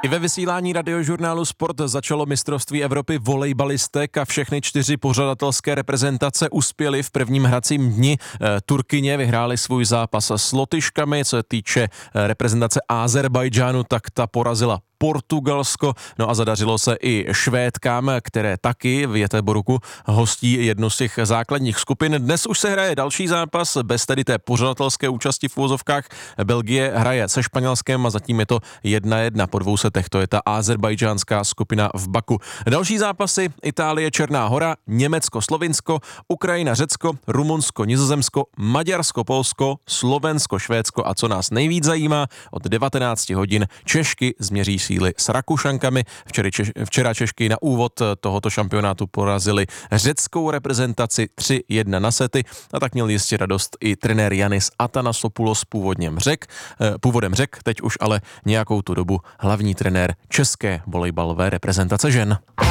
I ve vysílání radiožurnálu Sport začalo mistrovství Evropy volejbalistek a všechny 4 pořadatelské reprezentace uspěly v prvním hracím dni. Turkyně vyhrály svůj zápas s Lotyškami, co se týče reprezentace Azerbajdžánu, tak ta porazila Portugalsko, no a zadařilo se i Švédkám, které taky v Göteborgu hostí jednu z těch základních skupin. Dnes už se hraje další zápas, bez tedy té pořadatelské účasti v úvozovkách. Belgie hraje se Španělskem a zatím je to 1-1 po 2 setech, to je ta azerbajdžánská skupina v Baku. Další zápasy: Itálie, Černá Hora, Německo, Slovinsko, Ukrajina, Řecko, Rumunsko, Nizozemsko, Maďarsko, Polsko, Slovensko, Švédsko a co nás nejvíc zajímá, od 19 hodin Češky změří síly s Rakušankami. Včera Češky na úvod tohoto šampionátu porazili řeckou reprezentaci 3-1 na sety a tak měl jistě radost i trenér Yannis Atanasopoulos, původem Řek, teď už ale nějakou tu dobu hlavní trenér české volejbalové reprezentace žen.